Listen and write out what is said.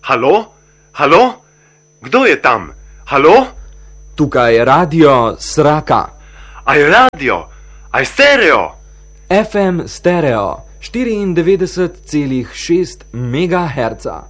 Halo? Halo? Kdo je tam? Halo? Tukaj je radio Sraka. Aj radio? Aj stereo? FM stereo 94,6 MHz.